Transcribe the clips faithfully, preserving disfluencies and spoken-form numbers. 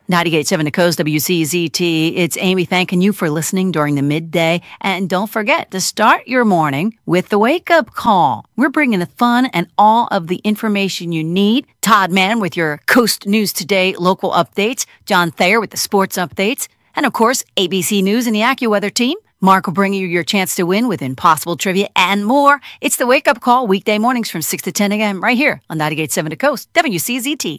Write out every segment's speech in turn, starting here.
ninety-eight point seven The Coast, W C Z T. It's Amy thanking you for listening during the midday. And don't forget to start your morning with the wake-up call. We're bringing the fun and all of the information you need. Todd Mann with your Coast News Today local updates. John Thayer with the sports updates. And, of course, A B C News and the AccuWeather team. Mark will bring you your chance to win with Impossible Trivia and more. It's the wake-up call weekday mornings from six to ten a.m. right here on ninety-eight point seven The Coast, W C Z T.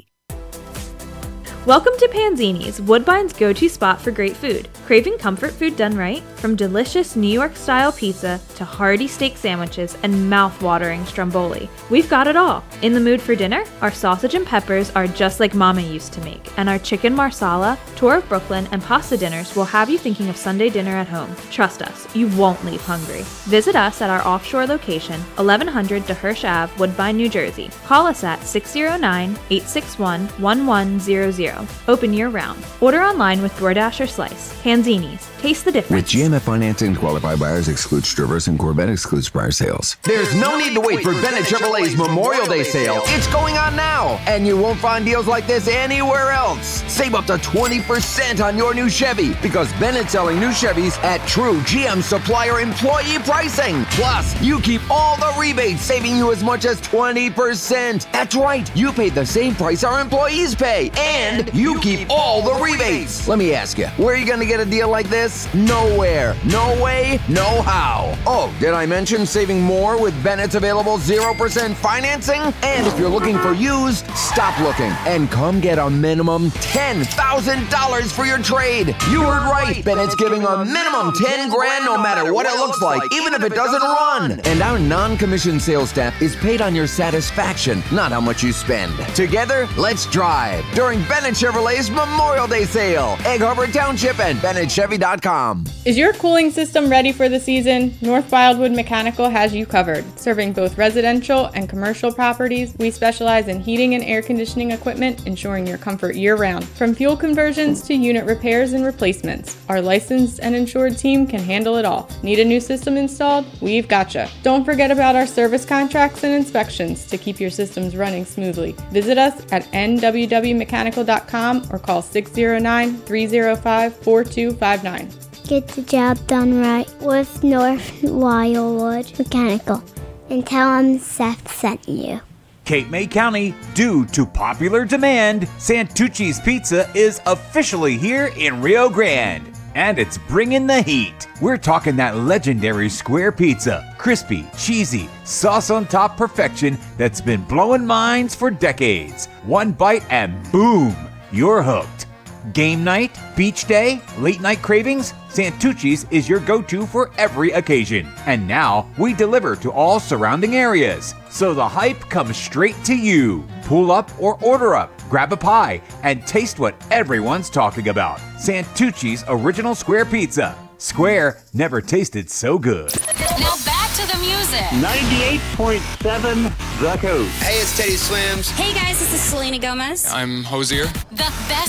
Welcome to Panzini's, Woodbine's go-to spot for great food. Craving comfort food done right? From delicious New York-style pizza to hearty steak sandwiches and mouth-watering stromboli, we've got it all. In the mood for dinner? Our sausage and peppers are just like Mama used to make, and our chicken marsala, tour of Brooklyn, and pasta dinners will have you thinking of Sunday dinner at home. Trust us, you won't leave hungry. Visit us at our offshore location, eleven hundred DeHirsch Ave, Woodbine, New Jersey. Call us at six oh nine, eight six one, one one zero zero. Open year-round. Order online with DoorDash or Slice. Panzini's. Taste the difference. With G M F financing, qualified buyers excludes Traverse and Corvette excludes prior sales. There's no need to wait for Bennett Chevrolet's Memorial Day sale. It's going on now, and you won't find deals like this anywhere else. Save up to twenty percent on your new Chevy because Bennett's selling new Chevys at true G M supplier employee pricing. Plus, you keep all the rebates, saving you as much as twenty percent. That's right, you pay the same price our employees pay, and you keep all the rebates. Let me ask you, where are you going to get a deal like this? Nowhere. No way, no how. Oh, did I mention saving more with Bennett's available zero percent financing? And if you're looking for used, stop looking and come get a minimum ten thousand dollars for your trade. You heard right. Bennett's giving a minimum ten grand no matter what it looks like, even if it doesn't run. And our non-commissioned sales staff is paid on your satisfaction, not how much you spend. Together, let's drive during Bennett Chevrolet's Memorial Day sale. Egg Harbor Township and Bennett Chevy dot com. Is your cooling system ready for the season? North Wildwood Mechanical has you covered. Serving both residential and commercial properties, we specialize in heating and air conditioning equipment, ensuring your comfort year-round. From fuel conversions to unit repairs and replacements, our licensed and insured team can handle it all. Need a new system installed? We've gotcha. Don't forget about our service contracts and inspections to keep your systems running smoothly. Visit us at N W W mechanical dot com or call six oh nine, three oh five, four two five nine. Get the job done right with North Wildwood Mechanical and tell them Seth sent you. Cape May County, due to popular demand, Santucci's Pizza is officially here in Rio Grande. And it's bringing the heat. We're talking that legendary square pizza. Crispy, cheesy, sauce on top perfection that's been blowing minds for decades. One bite and boom, you're hooked. Game night, beach day, late night cravings, Santucci's is your go-to for every occasion. And now we deliver to all surrounding areas. So the hype comes straight to you. Pull up or order up, grab a pie, and taste what everyone's talking about. Santucci's Original Square Pizza. Square never tasted so good. Now back to the music. ninety-eight point seven The Coast. Hey, it's Teddy Swims. Hey guys, this is Selena Gomez. I'm Hosier. The best